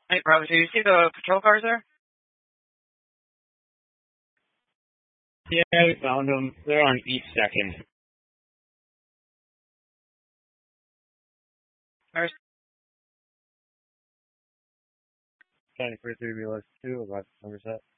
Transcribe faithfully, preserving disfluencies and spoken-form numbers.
Hey, bro, do you see the patrol cars there? Yeah, we found them. They're on each second. There's Trying for three B list two about number set.